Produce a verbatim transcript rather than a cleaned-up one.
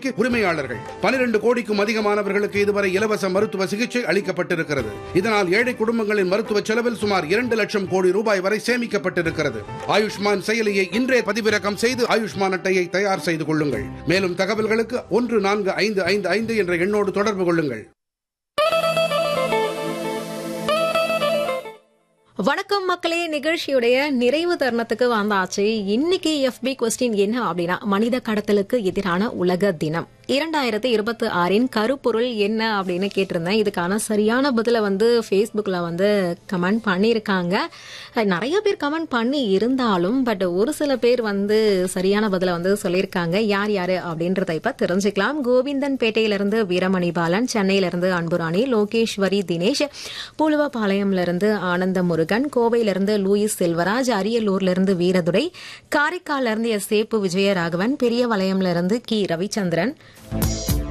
சிகிச்சைக்கு உரிமையாளர்கள். பனிரெண்டு கோடிக்கும் அதிகமானவர்களுக்கு இதுவரை இலவச மருத்துவ சிகிச்சை அளிக்கப்பட்டிருக்கிறது. இதனால் ஏழை குடும்பங்களின் மருத்துவ செலவில் சுமார் இரண்டு லட்சம் கோடி ரூபாய் வரை சேமிக்கப்பட்டிருக்கிறது. ஆயுஷ்மான் செயலியை இன்றே பதிவிறக்கம் செய்து ஆயுஷ்மான் அட்டையை தயார் செய்து கொள்ளுங்கள். மேலும் தகவல்களுக்கு ஒன்று நான்கு ஐந்து ஐந்து ஐந்து என்ற எண்ணோடு தொடர்பு கொள்ளுங்கள். வணக்கம் மக்களே, நிகழ்ச்சியுடைய நிறைவு தருணத்துக்கு வந்தாச்சு. இன்னைக்கு எஃபி கொஸ்டின் என்ன அப்படின்னா, மனித கடத்தலுக்கு எதிரான உலக தினம் இரண்டாயிரத்தி இருபத்தி ஆறின் கருப்பொருள் என்ன அப்படின்னு கேட்டிருந்தேன். இதுக்கான சரியான பதில வந்து ஃபேஸ்புக்ல வந்து கமெண்ட் பண்ணியிருக்காங்க. நிறைய பேர் கமெண்ட் பண்ணி இருந்தாலும் பட் ஒரு சில பேர் வந்து சரியான பதில வந்து சொல்லியிருக்காங்க. யார் யாரு அப்படின்றத இப்ப தெரிஞ்சுக்கலாம். கோவிந்தன் பேட்டையிலிருந்து வீரமணி பாலன், சென்னையிலிருந்து அன்புராணி, லோகேஸ்வரி தினேஷ், பூலுவபாளையம்ல இருந்து ஆனந்த முருகன், கோவையிலிருந்து லூயிஸ் செல்வராஜ், அரியலூர்ல இருந்து வீரதுரை, காரைக்கால்ல இருந்து எஸ் சேப்பு விஜயராகவன், பெரிய வளையம்ல இருந்து கி ரவிச்சந்திரன்,